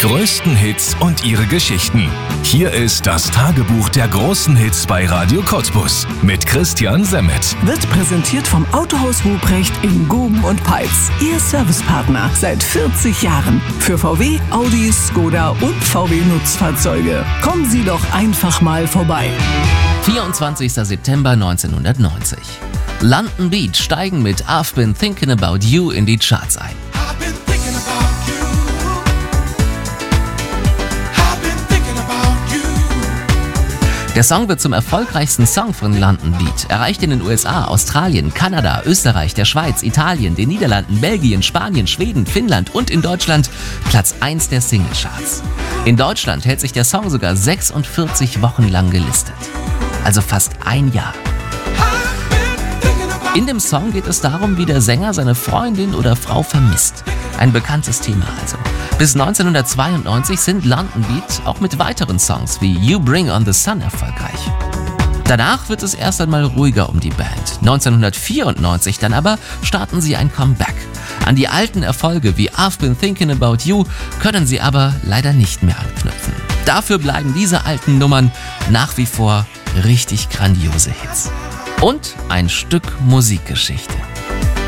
größten Hits und ihre Geschichten. Hier ist das Tagebuch der großen Hits bei Radio Cottbus mit Christian Semmet. Wird präsentiert vom Autohaus Ruprecht in Guben und Peitz. Ihr Servicepartner seit 40 Jahren. Für VW, Audi, Skoda und VW Nutzfahrzeuge. Kommen Sie doch einfach mal vorbei. 24. September 1990. London Beat steigen mit I've Been Thinking About You in die Charts ein. Der Song wird zum erfolgreichsten Song von London Beat, erreicht in den USA, Australien, Kanada, Österreich, der Schweiz, Italien, den Niederlanden, Belgien, Spanien, Schweden, Finnland und in Deutschland Platz 1 der Singlecharts. In Deutschland hält sich der Song sogar 46 Wochen lang gelistet. Also fast ein Jahr. In dem Song geht es darum, wie der Sänger seine Freundin oder Frau vermisst. Ein bekanntes Thema also. Bis 1992 sind London Beat auch mit weiteren Songs wie You Bring on the Sun erfolgreich. Danach wird es erst einmal ruhiger um die Band. 1994 dann aber starten sie ein Comeback. An die alten Erfolge wie I've Been Thinking About You können sie aber leider nicht mehr anknüpfen. Dafür bleiben diese alten Nummern nach wie vor richtig grandiose Hits. Und ein Stück Musikgeschichte.